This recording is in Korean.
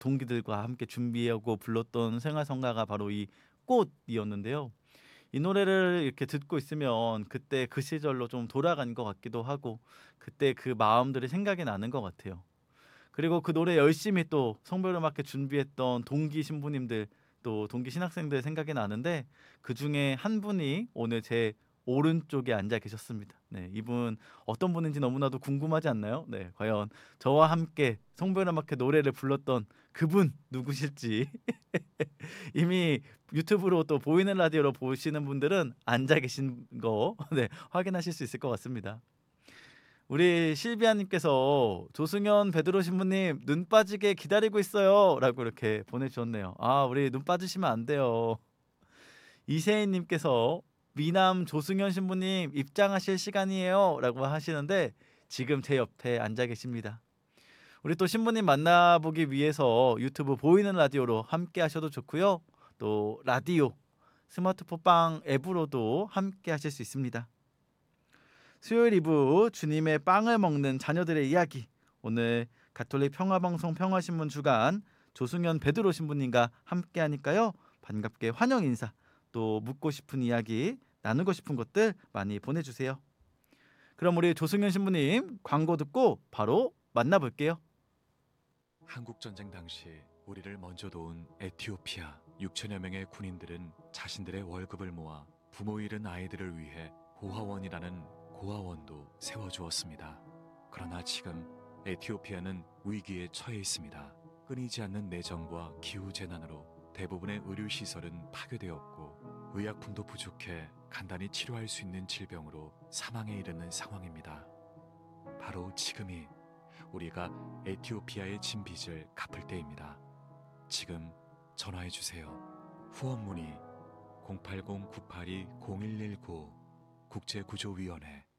동기들과 함께 준비하고 불렀던 생활성가가 바로 이 꽃이었는데요. 이 노래를 이렇게 듣고 있으면 그때 그 시절로 좀 돌아간 것 같기도 하고 그때 그 마음들이 생각이 나는 것 같아요. 그리고 그 노래 열심히 또 성별음악회 준비했던 동기 신부님들 또 동기 신학생들 생각이 나는데 그중에 한 분이 오늘 제 오른쪽에 앉아 계셨습니다. 네, 이분 어떤 분인지 너무나도 궁금하지 않나요? 네, 과연 저와 함께 성별음악회 노래를 불렀던 그분 누구실지 이미 유튜브로 또 보이는 라디오로 보시는 분들은 앉아 계신 거 네, 확인하실 수 있을 것 같습니다. 우리 실비아님께서 "조승현 베드로 신부님 눈 빠지게 기다리고 있어요."라고 이렇게 보내주셨네요. 아, 우리 눈 빠지시면 안 돼요. 이세인님께서 "미남 조승현 신부님 입장하실 시간이에요."라고 하시는데 지금 제 옆에 앉아 계십니다. 우리 또 신부님 만나보기 위해서 유튜브 보이는 라디오로 함께 하셔도 좋고요. 또 라디오, 스마트폰 빵 앱으로도 함께 하실 수 있습니다. 수요일 2부 주님의 빵을 먹는 자녀들의 이야기. 오늘 가톨릭 평화방송 평화신문 주간 조승현 베드로 신부님과 함께 하니까요. 반갑게 환영 인사, 또 묻고 싶은 이야기, 나누고 싶은 것들 많이 보내주세요. 그럼 우리 조승현 신부님 광고 듣고 바로 만나볼게요. 한국 전쟁 당시 우리를 먼저 도운 에티오피아 6천여 명의 군인들은 자신들의 월급을 모아 부모 잃은 아이들을 위해 고아원이라는 고아원도 세워주었습니다. 그러나 지금 에티오피아는 위기에 처해 있습니다. 끊이지 않는 내전과 기후재난으로 대부분의 의료시설은 파괴되었고 의약품도 부족해 간단히 치료할 수 있는 질병으로 사망에 이르는 상황입니다. 바로 지금이 우리가 에티오피아의 진 빚을 갚을 때입니다. 지금 전화해 주세요. 후원 문의 080-982-0119 국제구조위원회